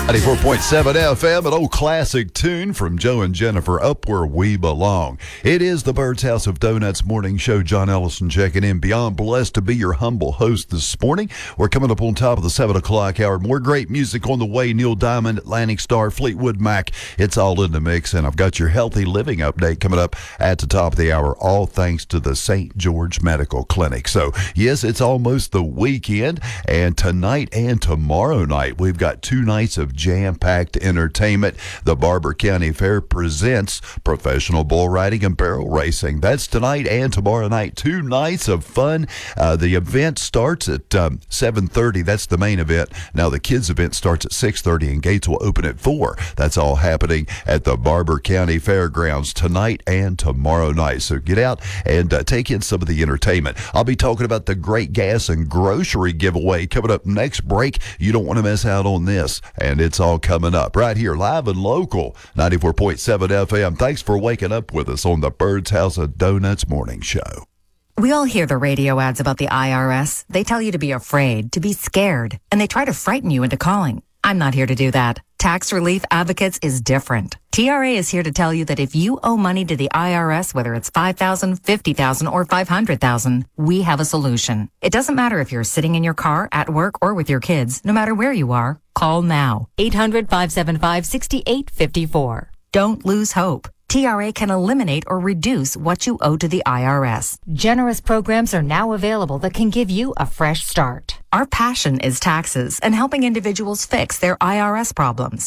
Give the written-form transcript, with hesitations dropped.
94.7 FM, an old classic tune from Joe and Jennifer, Up Where We Belong. It is the Bird's House of Donuts morning show. John Ellison checking in. Beyond blessed to be your humble host this morning. We're coming up on top of the 7 o'clock hour. More great music on the way. Neil Diamond, Atlantic Star, Fleetwood Mac. It's all in the mix. And I've got your healthy living update coming up at the top of the hour, all thanks to the St. George Medical Clinic. So, yes, it's almost the weekend. And tonight and tomorrow night, we've got 2 nights of jam-packed entertainment. The Barber County Fair presents professional bull riding and barrel racing. That's tonight and tomorrow night. 2 nights of fun. The event starts at 7:30. That's the main event. Now the kids event starts at 6:30 and gates will open at 4. That's all happening at the Barber County Fairgrounds tonight and tomorrow night. So get out and take in some of the entertainment. I'll be talking about the great gas and grocery giveaway coming up next break. You don't want to miss out on this. And it's all coming up right here, live and local, 94.7 FM. Thanks for waking up with us on the Bird's House of Donuts morning show. We all hear the radio ads about the IRS. They tell you to be afraid, to be scared, and they try to frighten you into calling. I'm not here to do that. Tax Relief Advocates is different. TRA is here to tell you that if you owe money to the IRS, whether it's $5,000, $50,000, or $500,000, we have a solution. It doesn't matter if you're sitting in your car, at work, or with your kids. No matter where you are, call now. 800-575-6854. Don't lose hope. TRA can eliminate or reduce what you owe to the IRS. Generous programs are now available that can give you a fresh start. Our passion is taxes and helping individuals fix their IRS problems.